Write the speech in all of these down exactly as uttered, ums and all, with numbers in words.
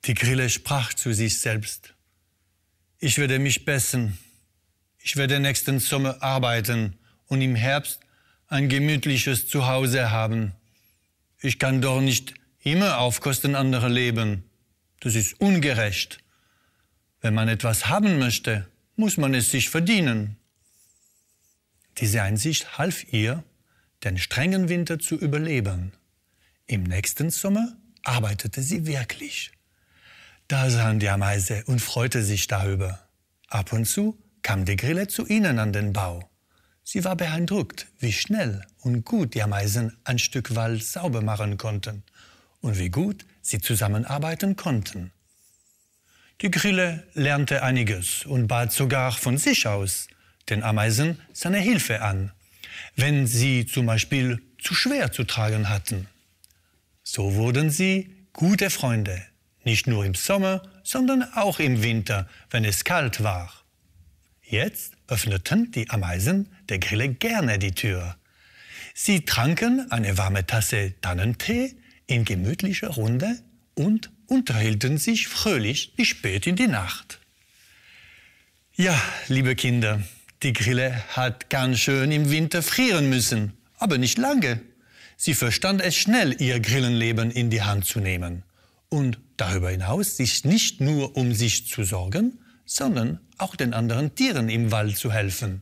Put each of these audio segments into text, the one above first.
Die Grille sprach zu sich selbst: Ich werde mich bessern. Ich werde nächsten Sommer arbeiten und im Herbst ein gemütliches Zuhause haben. Ich kann doch nicht immer auf Kosten anderer leben. Das ist ungerecht. Wenn man etwas haben möchte, muss man es sich verdienen. Diese Einsicht half ihr, den strengen Winter zu überleben. Im nächsten Sommer arbeitete sie wirklich. Da sahen die Ameise und freute sich darüber. Ab und zu kam die Grille zu ihnen an den Bau. Sie war beeindruckt, wie schnell und gut die Ameisen ein Stück Wald sauber machen konnten und wie gut sie zusammenarbeiten konnten. Die Grille lernte einiges und bat sogar von sich aus den Ameisen seine Hilfe an, wenn sie zum Beispiel zu schwer zu tragen hatten. So wurden sie gute Freunde, nicht nur im Sommer, sondern auch im Winter, wenn es kalt war. Jetzt öffneten die Ameisen der Grille gerne die Tür. Sie tranken eine warme Tasse Tannentee in gemütlicher Runde und unterhielten sich fröhlich bis spät in die Nacht. Ja, liebe Kinder, die Grille hat ganz schön im Winter frieren müssen, aber nicht lange. Sie verstand es schnell, ihr Grillenleben in die Hand zu nehmen und darüber hinaus sich nicht nur um sich zu sorgen, sondern auch den anderen Tieren im Wald zu helfen.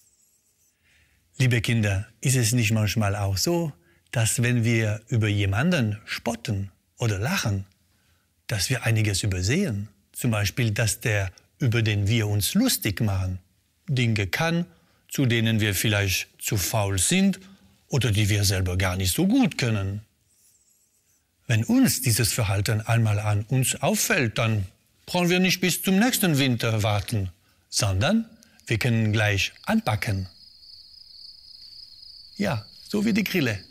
Liebe Kinder, ist es nicht manchmal auch so, dass wenn wir über jemanden spotten oder lachen, dass wir einiges übersehen? Zum Beispiel, dass der, über den wir uns lustig machen, Dinge kann, zu denen wir vielleicht zu faul sind oder die wir selber gar nicht so gut können. Wenn uns dieses Verhalten einmal an uns auffällt, dann brauchen wir nicht bis zum nächsten Winter warten, sondern wir können gleich anpacken. Ja, so wie die Grille.